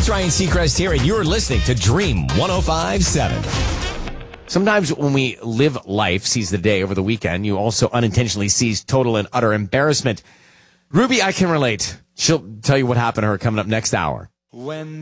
It's Ryan Seacrest here, and you're listening to Dream 105.7. Sometimes when we live life, seize the day over the weekend, you also unintentionally seize total and utter embarrassment. Ruby, I can relate. She'll tell you what happened to her coming up next hour. When